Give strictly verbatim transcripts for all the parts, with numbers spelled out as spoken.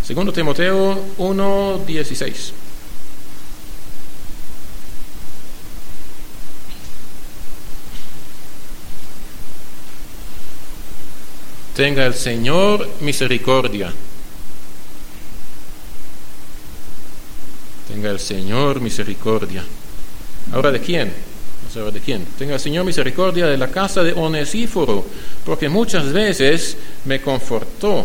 Segundo Timoteo uno dieciséis. Tenga el Señor misericordia. Tenga el Señor misericordia. ¿Ahora de quién? No sé ahora de quién. Tenga el Señor misericordia de la casa de Onesíforo, porque muchas veces me confortó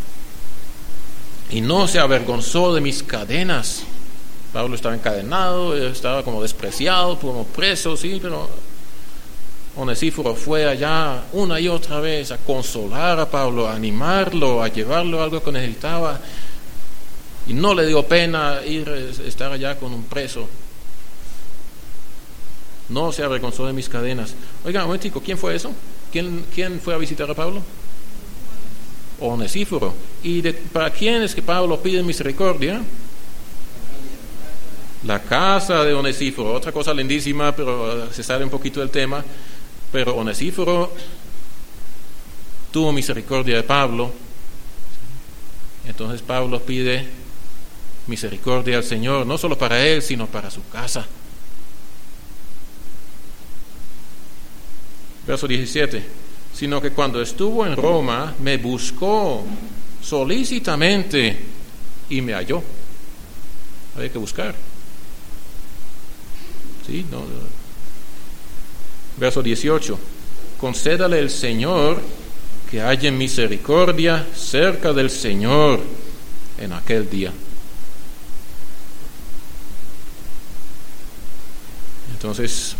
y no se avergonzó de mis cadenas. Pablo estaba encadenado, estaba como despreciado, como preso, sí, pero Onesíforo fue allá una y otra vez a consolar a Pablo, a animarlo, a llevarlo algo que necesitaba, y no le dio pena ir estar allá con un preso. No se avergonzó de mis cadenas. Oiga, un momentico, ¿quién fue eso? ¿Quién, quién fue a visitar a Pablo? Onesíforo. ¿Y de, para quién es que Pablo pide misericordia? La casa de Onesíforo. Otra cosa lindísima, pero se sale un poquito del tema. Pero Onesíforo tuvo misericordia de Pablo. Entonces Pablo pide misericordia al Señor, no solo para él, sino para su casa. Verso diecisiete. Sino que cuando estuvo en Roma, me buscó solícitamente y me halló. Hay que buscar. ¿Sí? No. Verso dieciocho. Concédale el Señor que haya misericordia cerca del Señor en aquel día. Entonces,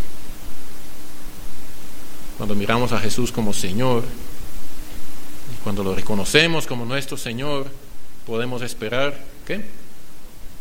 cuando miramos a Jesús como Señor y cuando lo reconocemos como nuestro Señor, podemos esperar, ¿qué?